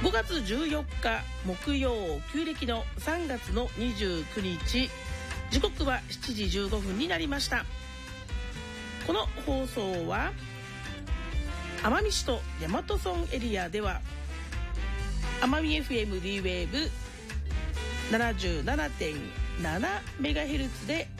5月14日木曜、旧暦の3月の29日、時刻は7時15分になりました。この放送は奄美市と大和村エリアでは奄美 FM D ウェーブ 77.7 メガヘルツで